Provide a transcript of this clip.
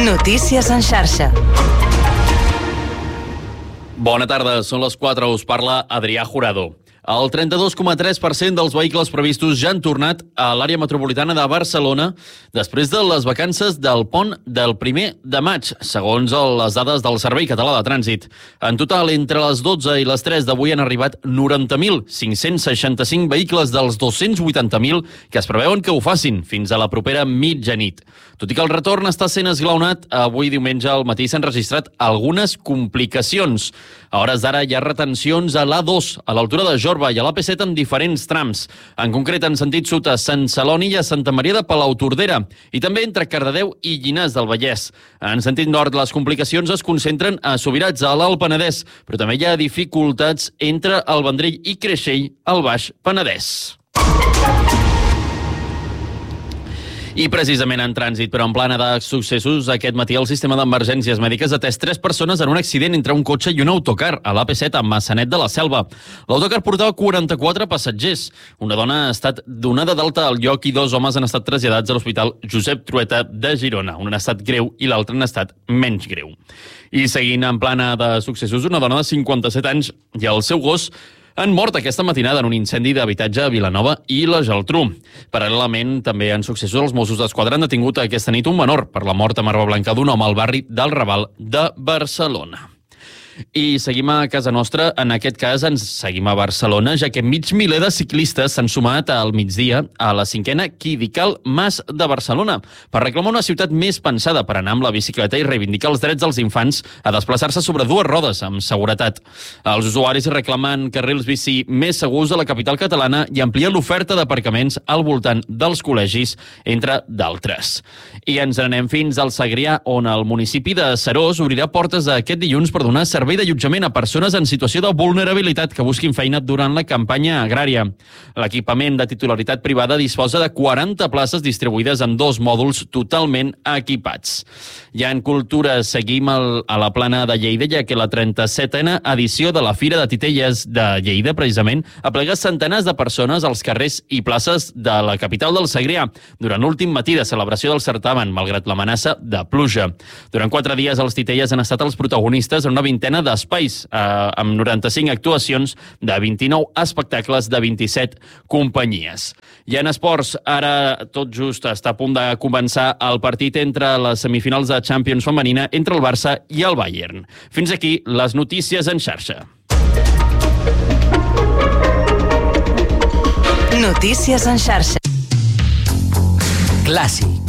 Notícies en xarxa. Bona tarda, són les 4, us parla Adrià Jurado. El 32,3% dels vehicles previstos ja han tornat a l'àrea metropolitana de Barcelona després de les vacances del pont del 1 de maig, segons les dades del Servei Català de Trànsit. En total, entre les 12 i les 3 d'avui han arribat 90.565 vehicles dels 280.000 que es preveuen que ho facin fins a la propera mitjanit. Tot i que el retorn està sent esglaonat, avui diumenge al matí s'han registrat algunes complicacions. A hores d'ara hi ha retencions a l'A2, a l'altura de Jorba, i a l'AP7 en diferents trams. En concret, en sentit sud a Sant Celoni i a Santa Maria de Palautordera, i també entre Cardedeu i Llinars del Vallès. En sentit nord, les complicacions es concentren a Subirats, a l'Alt Penedès, però també hi ha dificultats entre el Vendrell i Creixell, al Baix Penedès. I precisament en trànsit, però en plana de successos, aquest matí el sistema d'emergències mèdiques ha atès 3 persones en un accident entre un cotxe i un autocar a l'AP7 a Massanet de la Selva. L'autocar portava 44 passatgers. Una dona ha estat donada d'alta al lloc i 2 homes han estat traslladats a l'Hospital Josep Trueta de Girona, un en estat greu i l'altre en estat menys greu. I seguint en plana de successos, una dona de 57 anys i el seu gos han mort aquesta matinada en un incendi d'habitatge a Vilanova i la Geltrú. Paral·lelament, també en successos, els Mossos d'Esquadra han detingut aquesta nit un menor per la mort a Marva Blanca d'un home al barri del Raval de Barcelona. I seguim a casa nostra, en aquest cas ens seguim a Barcelona, ja que mig miler de ciclistes s'han sumat al migdia a la 5a Quidical Mas de Barcelona per reclamar una ciutat més pensada per anar amb la bicicleta i reivindicar els drets dels infants a desplaçar-se sobre 2 rodes amb seguretat. Els usuaris reclamen carrils bici més segurs a la capital catalana i ampliar l'oferta d'aparcaments al voltant dels col·legis, entre d'altres. I ens anem fins al Segrià, on el municipi de Serós obrirà portes aquest dilluns per donar servei d'allotjament a persones en situació de vulnerabilitat que busquin feina durant la campanya agrària. L'equipament de titularitat privada disposa de 40 places distribuïdes en 2 mòduls totalment equipats. Ja en cultura seguim a la plana de Lleida, ja que la 37a edició de la Fira de Titelles de Lleida, precisament, aplega centenars de persones als carrers i places de la capital del Segrià durant l'últim matí de celebració del certamen, malgrat l'amenaça de pluja. Durant 4 dies, els Titelles han estat els protagonistes en una vintena d'espais, amb 95 actuacions de 29 espectacles de 27 companyies. I en esports, ara tot just està a punt de començar el partit entre les semifinals de Champions femenina entre el Barça i el Bayern. Fins aquí les notícies en xarxa. Notícies en xarxa. Clàssic.